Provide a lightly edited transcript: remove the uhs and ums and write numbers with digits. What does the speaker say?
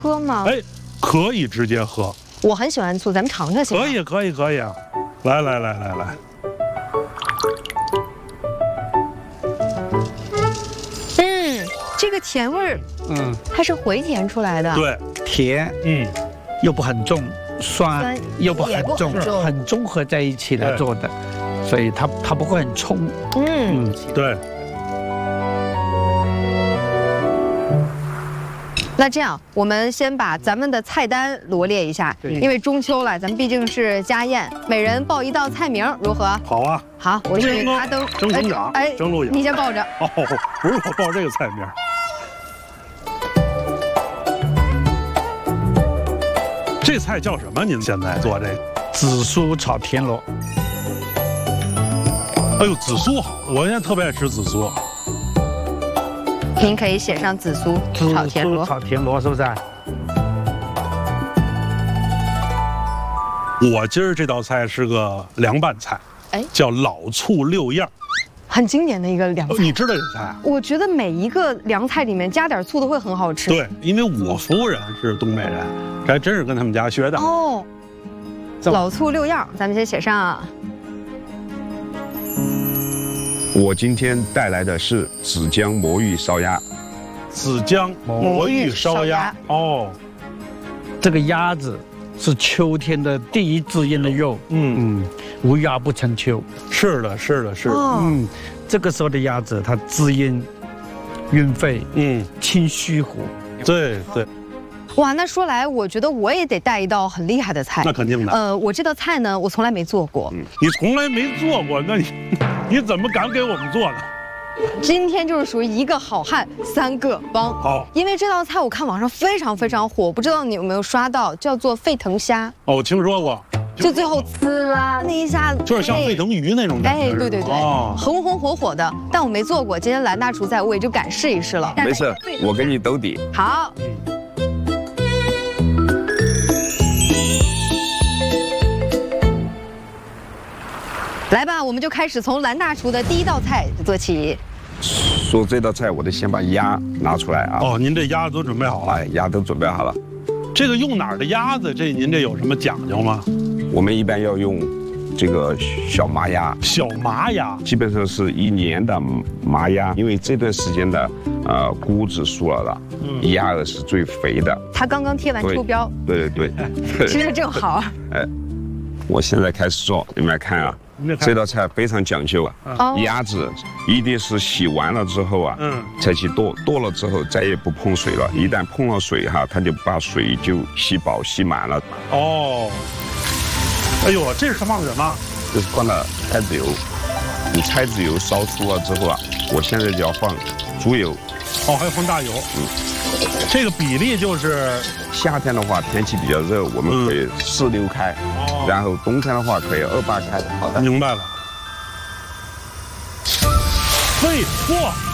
喝吗？ 哎，可以直接喝。 我很喜欢醋，咱们尝尝行吗？ 可以啊！来。 这个甜味儿，它是回甜出来的。 对， 甜，又不很重，酸又不很重，很综合在一起来做的，所以它不会很冲。 对。 那这样，我们先把咱们的菜单罗列一下，因为中秋了，咱们毕竟是家宴，每人报一道菜名，如何？ 好啊。 好，我是阿登， 蒸熊掌，蒸鹿眼， 你先报着。 哦，不是我报这个菜名。这菜叫什么？您现在做这个紫苏炒田螺。 哎呦，紫苏好，我现在特别爱吃紫苏。 您可以写上紫苏炒田螺。 炒田螺是不是？ 我今儿这道菜是个凉拌菜，叫老醋六样， 很经典的一个凉菜。 你知道这菜？ 我觉得每一个凉菜里面加点醋都会很好吃。 对，因为我夫人是东北人，这还真是跟他们家学的。 哦，老醋六样，咱们先写上。 我今天带来的是紫姜魔芋烧鸭。 紫姜魔芋烧鸭。哦， 这个鸭子是秋天的第一滋阴的肉。无鸭不成秋。 是的。 这个时候的鸭子它滋阴、润肺，清虚火。 对。 哇，那说来，我觉得我也得带一道很厉害的菜。 那肯定的。 我这道菜呢，我从来没做过。 你从来没做过，那你怎么敢给我们做呢？ 今天就是属于一个好汉三个帮。 好， 因为这道菜我看网上非常火，不知道你有没有刷到，叫做沸腾虾。 哦，我听说过。 就最后呲啦那一下， 就是像沸腾鱼那种感觉。 对，红火的，但我没做过。今天兰大厨在，我也就敢试一试了。 没事，我给你兜底。 好。来吧，我们就开始从兰大厨的第一道菜做起。 说这道菜，我得先把鸭拿出来啊。 哦，您这鸭子都准备好了？ 哎，鸭都准备好了。 这个用哪儿的鸭子？您这有什么讲究吗？ 我们一般要用这个小麻鸭。 小麻鸭， 基本上是1年的麻鸭，因为这段时间的菇子熟了，鸭儿是最肥的。 它刚刚贴完秋膘。对，吃的正好。 我现在开始做，你们来看啊。这道菜非常讲究啊，鸭子一定是洗完了之后啊，才去剁了之后再也不碰水了，一旦碰了水哈，它就把水就吸饱吸满了。 哦，哎呦，这是放什么？ 这是放了菜籽油，你菜籽油烧出了之后啊，我现在就要放猪油。 哦，还要放大油。这个比例就是夏天的话天气比较热，我们可以4-6开，然后冬天的话可以2-8开。好的， 明白了。废错。